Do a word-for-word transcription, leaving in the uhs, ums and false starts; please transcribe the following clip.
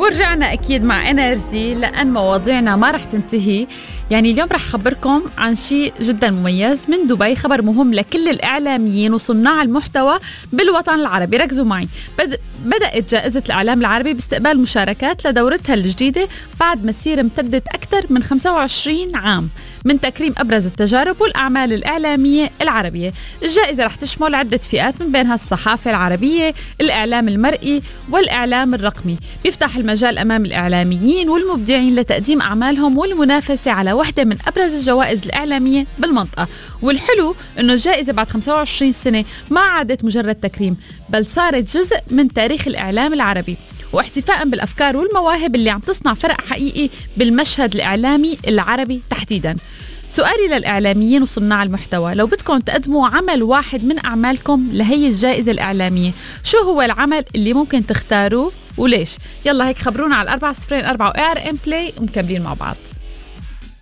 ورجعنا أكيد مع إنرجي لأن مواضيعنا ما رح تنتهي. يعني اليوم رح خبركم عن شيء جدا مميز من دبي، خبر مهم لكل الإعلاميين وصناع المحتوى بالوطن العربي. ركزوا معي. بد... بدأت جائزة الإعلام العربي باستقبال مشاركات لدورتها الجديدة بعد مسيرة امتدت أكثر من خمسة وعشرين عام من تكريم أبرز التجارب والأعمال الإعلامية العربية. الجائزة رح تشمل عدة فئات من بينها الصحافة العربية، الإعلام المرئي والإعلام الرقمي. بيفتح المجال أمام الإعلاميين والمبدعين لتقديم أعمالهم والمنافسة على واحدة من أبرز الجوائز الإعلامية بالمنطقة. والحلو إنه الجائزة بعد خمسة وعشرين سنة ما عادت مجرد تكريم، بل صارت جزء من تاريخ الإعلام العربي، واحتفاء بالأفكار والمواهب اللي عم تصنع فرق حقيقي بالمشهد الإعلامي العربي تحديداً. سؤالي للإعلاميين وصناع المحتوى، لو بدكم تقدموا عمل واحد من أعمالكم لهي الجائزة الإعلامية، شو هو العمل اللي ممكن تختاروه وليش؟ يلا هيك خبرونا على أربعة صفرين أربعة وآر إم بلاي ومكملين مع بعض.